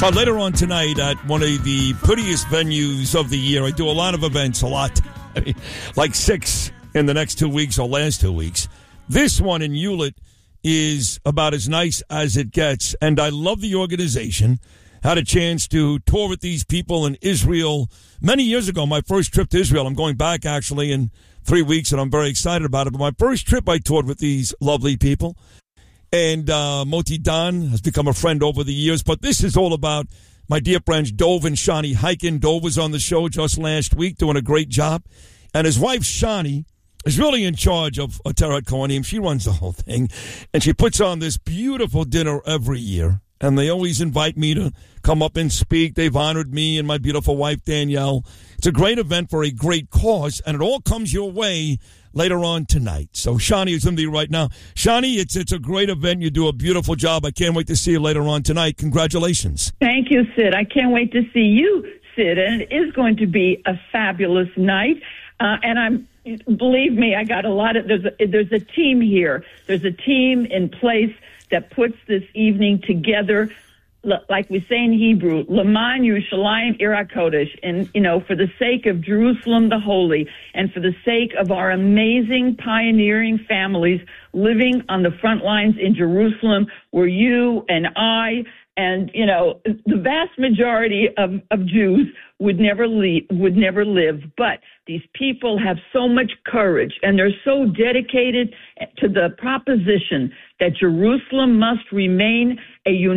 So later on tonight at one of the prettiest venues of the year, I do a lot of events, a lot, like 6 in the next 2 weeks or last 2 weeks. This one in Hewlett is about as nice as it gets, and I love the organization. Had a chance to tour with these people in Israel many years ago, my first trip to Israel. I'm going back actually in 3 weeks, and I'm very excited about it. But my first trip, I toured with these lovely people. And Moti Dan has become a friend over the years. But this is all about my dear friends Dov and Shani Heiken. Dov was on the show just last week doing a great job. And his wife, Shani, is really in charge of Ateret Kohanim. She runs the whole thing. And she puts on this beautiful dinner every year. And they always invite me to come up and speak. They've honored me and my beautiful wife, Danielle. It's a great event for a great cause. And it all comes your way later on tonight. So Shani is with me right now. Shani, it's a great event. You do a beautiful job. I can't wait to see you later on tonight. Congratulations. Thank you, Sid. I can't wait to see you, Sid. And it is going to be a fabulous night. Believe me, I got a lot of, there's a team here. There's a team in place that puts this evening together, like we say in Hebrew, L'man Yerushalayim Ir HaKodesh, and, for the sake of Jerusalem the Holy, and for the sake of our amazing pioneering families living on the front lines in Jerusalem, where you and I and, the vast majority of Jews would never live. But these people have so much courage, and they're so dedicated to the proposition that Jerusalem must remain a